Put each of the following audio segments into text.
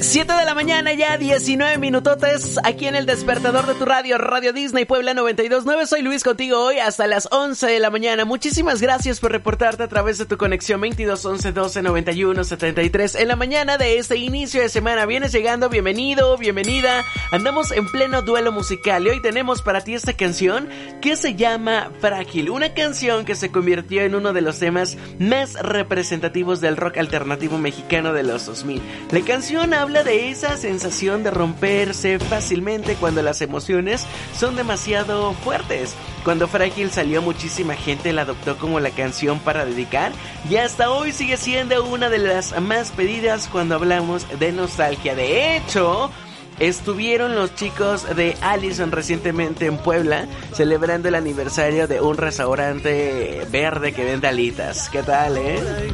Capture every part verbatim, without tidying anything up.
siete de la mañana ya, diecinueve minutotes, aquí en el despertador de tu radio, Radio Disney Puebla noventa y dos punto nueve. Soy Luis contigo hoy hasta las once de la mañana. Muchísimas gracias por reportarte a través de tu conexión veintidós once doce noventa y uno setenta y tres. En la mañana de este inicio de semana vienes llegando, bienvenido, bienvenida. Andamos en pleno duelo musical y hoy tenemos para ti esta canción que se llama Frágil. Una canción que se convirtió en uno de los temas más representativos del rock alternativo mexicano de los dos mil. La canción habla de esa sensación de romperse fácilmente cuando las emociones son demasiado fuertes. Cuando Frágil salió, muchísima gente la adoptó como la canción para dedicar y hasta hoy sigue siendo una de las más pedidas cuando hablamos de nostalgia. De hecho, estuvieron los chicos de Allison recientemente en Puebla celebrando el aniversario de un restaurante verde que vende alitas. ¿Qué tal, eh?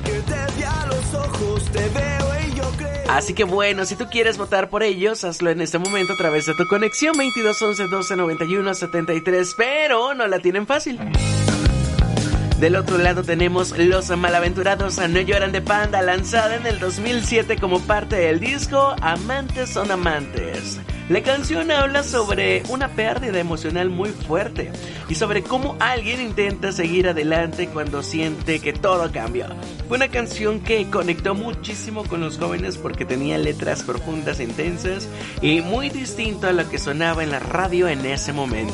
Así que bueno, si tú quieres votar por ellos, hazlo en este momento a través de tu conexión veintidós once doce noventa y uno setenta y tres, pero no la tienen fácil. Del otro lado tenemos Los Malaventurados No Lloran de Panda, lanzada en el dos mil siete como parte del disco Amantes son Amantes. La canción habla sobre una pérdida emocional muy fuerte y sobre cómo alguien intenta seguir adelante cuando siente que todo cambia. Fue una canción que conectó muchísimo con los jóvenes porque tenía letras profundas e intensas y muy distinto a lo que sonaba en la radio en ese momento.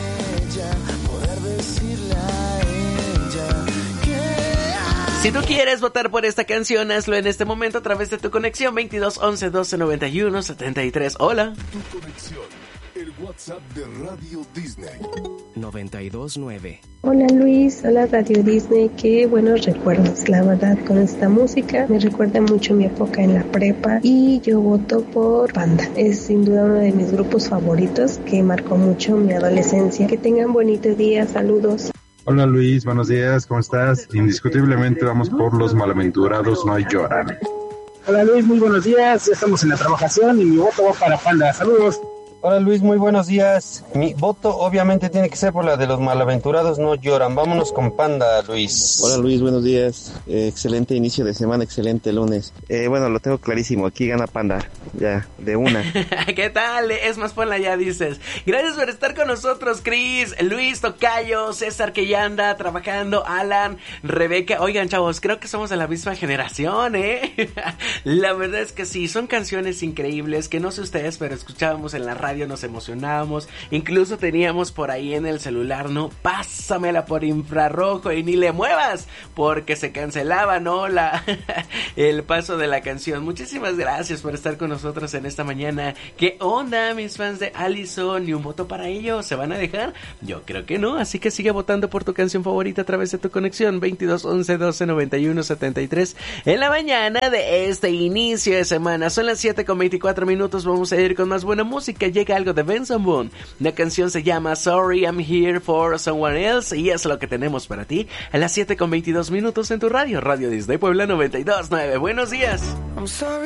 Si tú quieres votar por esta canción, hazlo en este momento a través de tu conexión veintidós once doce noventa y uno setenta y tres. Hola. Tu conexión, el WhatsApp de Radio Disney. noventa y dos nueve. Hola Luis, hola Radio Disney, qué buenos recuerdos, la verdad, con esta música. Me recuerda mucho mi época en la prepa y yo voto por Panda. Es sin duda uno de mis grupos favoritos que marcó mucho mi adolescencia. Que tengan bonito día, saludos. Hola Luis, buenos días, ¿cómo estás? Indiscutiblemente vamos por Los Malaventurados No Lloran. Hola Luis, muy buenos días, ya estamos en la trabajación y mi voto va para Panda, saludos. Hola Luis, muy buenos días. Mi voto obviamente tiene que ser por la de Los Malaventurados No Lloran. Vámonos con Panda, Luis. Hola Luis, buenos días. Eh, excelente inicio de semana, excelente lunes. Eh, bueno, lo tengo clarísimo, aquí gana Panda, ya, de una. ¿Qué tal? Es más, ponla ya, dices. Gracias por estar con nosotros, Cris, Luis, Tocayo, César que ya anda trabajando, Alan, Rebeca. Oigan, chavos, creo que somos de la misma generación, ¿eh? La verdad es que sí, son canciones increíbles que no sé ustedes, pero escuchábamos en la radio. Radio nos emocionábamos, incluso teníamos por ahí en el celular, ¿no? Pásamela por infrarrojo y ni le muevas, porque se cancelaba, ¿no? La, el paso de la canción. Muchísimas gracias por estar con nosotros en esta mañana. ¿Qué onda, mis fans de Allison? ¿Ni un voto para ellos? ¿Se van a dejar? Yo creo que no, así que sigue votando por tu canción favorita a través de tu conexión veintidós once doce noventa y uno setenta y tres en la mañana de este inicio de semana. Son las siete con veinticuatro minutos, vamos a ir con más buena música. Llega algo de Benson Boone. La canción se llama Sorry I'm Here for Someone Else y es lo que tenemos para ti a las siete con veintidós minutos en tu radio, Radio Disney Puebla noventa y dos punto nueve. Buenos días. I'm sorry.